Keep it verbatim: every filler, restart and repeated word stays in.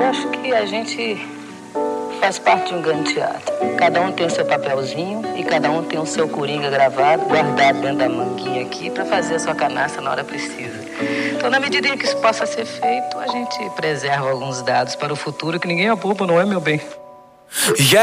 eu acho que a gente faz parte de um grande teatro. Cada um tem o seu papelzinho e cada um tem o seu coringa gravado, guardado dentro da manguinha aqui para fazer a sua canastra na hora precisa. Então, na medida em que isso possa ser feito, a gente preserva alguns dados para o futuro que ninguém apoupa, não é, meu bem?